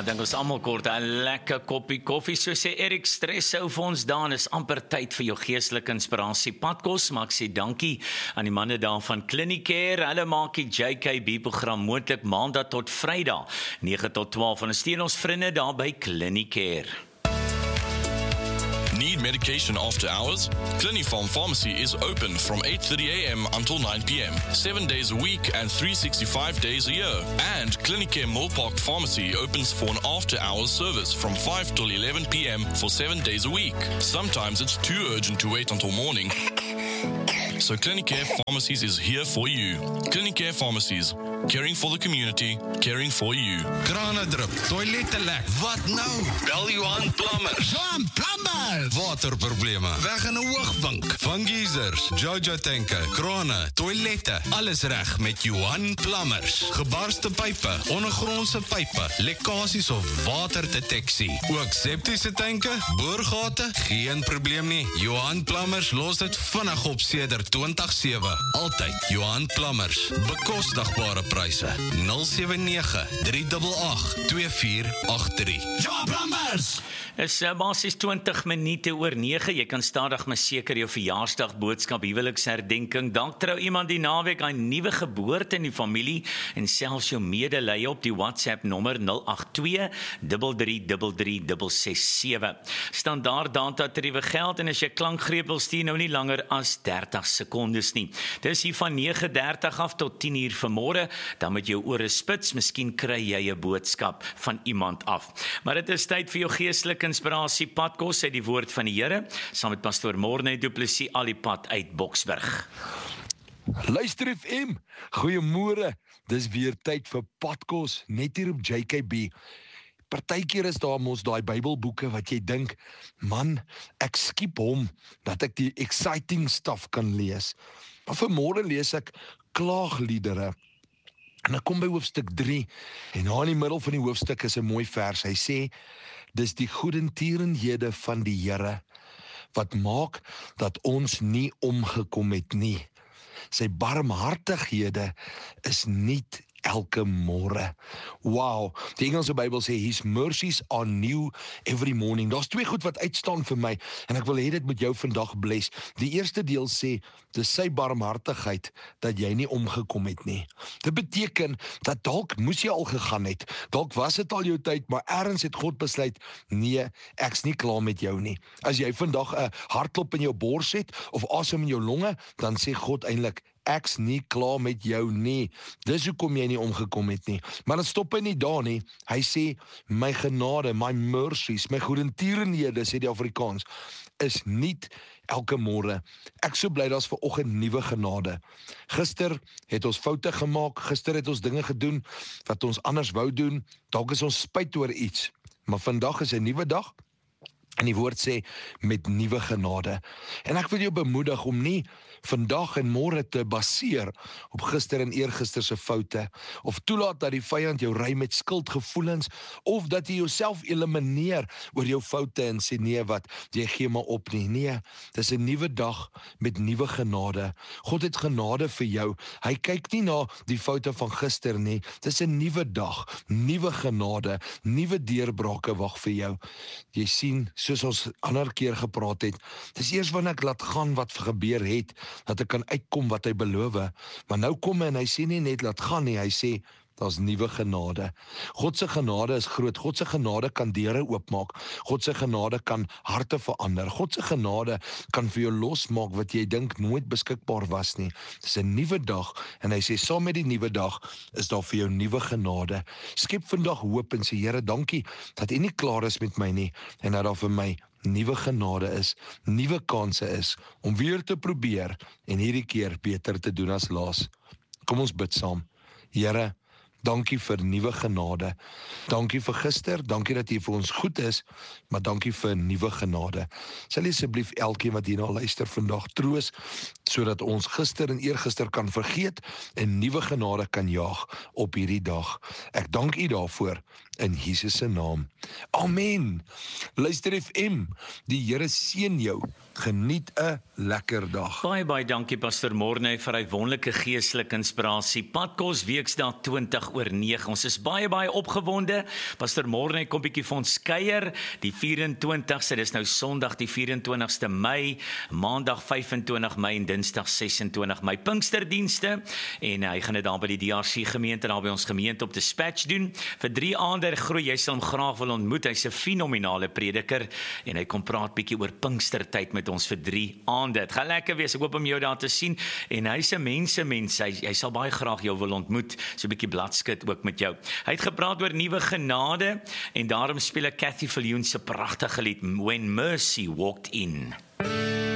ek dink ons almal kort 'n lekker koppie koffie, so sê Erik Stressou vir ons daar, is amper tyd vir jou geestelike inspirasie padkos, maar ek sê dankie aan die manne daar van Clinicare, hulle maak die JKB-program moontlik maandag tot Vrydag, 9 tot 12, en ons steun ons vriende daar by Clinicare. Need medication after hours? Clinifarm Pharmacy is open from 8:30 a.m. until 9 p.m. 7 days a week and 365 days a year. And Clinicare Millpark Pharmacy opens for an after-hours service from 5 till 11 p.m. for 7 days a week. Sometimes it's too urgent to wait until morning. So Clinicare Pharmacies is here for you. Clinicare Pharmacies, caring for the community, caring for you. Krane drup, toilette lek. Wat nou? Bel Johan Plumbers. Johan Plumbers! Waterprobleme, weg in 'n hoogvink. Van geysers, Jojo tanke, krane, toilette, alles reg met Johan Plumbers. Gebarste pype, ondergrondse pype, lekkasies of waterdeteksie. Ook septiese tanke, boorgate, geen probleem nie. Johan Plumbers los dit vinnig op sedert 2007. Altyd Johan Plumbers. Bekostigbare pryse. 079-388-2483. Johan Plumbers! Is basies 20 minute oor 9, jy kan stadig maar seker jou verjaarsdag boodskap, huweliksherdenking, dalk trou iemand die naweek, 'n nuwe geboorte in die familie, en selfs jou medelee op die WhatsApp nommer 082-3333-667. Standaard datatariewe geld, en as jy klankgreep wil stuur, nou nie langer as 30 sekondes nie. Dis hier van 9:30 af tot 10 uur vanmôre, dan met jou ore spits, miskien kry jy 'n boodskap van iemand af. Maar dit is tyd vir jou geestelike inspirasie padkos uit die woord van die Here, saam met pastoor Morne Du Plessis al die pad uit Boksburg. Luister FM, goeiemôre, dis weer tyd vir padkos, net hier op JKB. Partykeer is daar mos daai Bybelboeke wat jy dink, man, ek skiep hom, dat ek die exciting stuff kan lees. Maar vanmôre lees ek klaagliedere, en ek kom by hoofstuk 3, en daar in die middel van die hoofstuk is 'n mooi vers, hy sê, dis die goedertierenhede van die Here, wat maak dat ons nie omgekom het nie. Sy barmhartighede is nie elke môre. Wow, die Engelse Bybel sê, His mercies are new every morning. Daar's twee goed wat uitstaan vir my, en ek wil hê dit moet jou vandag bless. Die eerste deel sê, dis sy barmhartigheid, dat jy nie omgekom het nie. Dit beteken, dat dalk moes jy al gegaan het, dalk was dit al jou tyd, maar ergens het God besluit, nee, ek's nie klaar met jou nie. As jy vandag 'n hartklop in jou bors het, of asem in jou longe, dan sê God eintlik, ek's nie klaar met jou nie. Dis hoekom jy nie omgekom het nie. Maar dit stop hy nie daar nie. Hy sê, my genade, my mercies, my goedertierenhede, sê die Afrikaans, is nie elke môre. Ek so bly daar's vanoggend nuwe genade. Gister het ons foute gemaak, gister het ons dinge gedoen wat ons anders wou doen. Dalk is ons spyt oor iets, maar vandag is 'n nuwe dag. En die woord sê, met nuwe genade. En ek wil jou bemoedig om nie vandag en môre te baseer op gister en eergister se foute, of toelaat dat die vyand jou ry met skuldgevoelens, of dat jy jouself elimineer oor jou foute en sê, nee wat, jy gee maar op nie. Nee, dis 'n nuwe dag met nuwe genade. God het genade vir jou. Hy kyk nie na die foute van gister nie. Dis 'n nuwe dag, nuwe genade, nuwe deurbrake wag vir jou. Jy sien, soos ons ander keer gepraat het, dis eers wanneer ek laat gaan wat gebeur het, dat ek kan uitkom wat hy beloof. Maar nou kom hy en hy sê nie net laat gaan nie, hy sê, daar's nuwe genade. God se genade is groot. God se genade kan deure oopmaak. God se genade kan harte verander. God se genade kan vir jou losmaak wat jy dink nooit beskikbaar was nie. Dis 'n nuwe dag, en hy sê, saam met die nuwe dag is daar vir jou nuwe genade. Skep vandag hoop en sê, Here, dankie dat U nie klaar is met my nie, en dat daar vir my nuwe genade is, nuwe kanse is, om weer te probeer, en hierdie keer beter te doen as laas. Kom ons bid saam. Here, dankie vir nuwe genade. Dankie vir gister, dankie dat U vir ons goed is, maar dankie vir nuwe genade. Sal U asseblief elkeen wat hierna luister vandag troos, sodat ons gister en eergister kan vergeet en nuwe genade kan jaag op hierdie dag. Ek dank U daarvoor in Jesus se naam. Amen. Luister FM, die Here seën jou. Geniet 'n lekker dag. Baie dankie Pastor Morne vir hy wonderlike geestelike inspirasie. Padkos Weksdag 20 20:20. Ons is baie opgewonde. Pastor Morne kom bietjie vir ons kuier, die 24ste, dis nou Sondag die 24ste Mei, Maandag 25 Mei en Dinsdag 26 Mei, Pinksterdienste, en hy gaan dit daar by die DRC gemeente, daar by ons gemeente op Dispatch doen, vir 3 aande groei, jy sal hom graag wil ontmoet, hy's 'n fenominale prediker, en hy kom praat bietjie oor Pinkstertyd met ons vir 3 aande, het gaan lekker wees, ek hoop om jou daar te sien, en hy's 'n mens, hy sal baie graag jou wil ontmoet, so 'n bietjie bladskit ook met jou. Hy het gepraat oor nuwe genade, en daarom speel ek Cathy Viljoen se pragtige lied, When Mercy Walked In.